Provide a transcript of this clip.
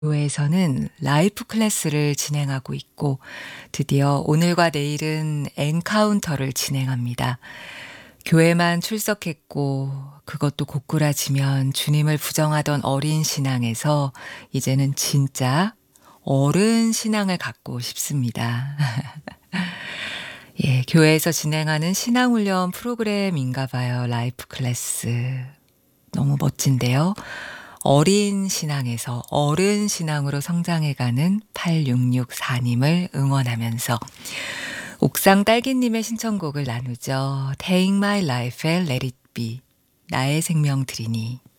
교회에서는 라이프 클래스를 진행하고 있고 드디어 오늘과 내일은 엔카운터를 진행합니다. 교회만 출석했고 그것도 고꾸라지면 주님을 부정하던 어린 신앙에서 이제는 진짜 어른 신앙을 갖고 싶습니다. 예, 교회에서 진행하는 신앙훈련 프로그램인가 봐요. 라이프 클래스. 너무 멋진데요. 어린 신앙에서 어른 신앙으로 성장해가는 8664님을 응원하면서 옥상 딸기님의 신청곡을 나누죠. Take My Life의 Let It Be. 나의 생명 드리니.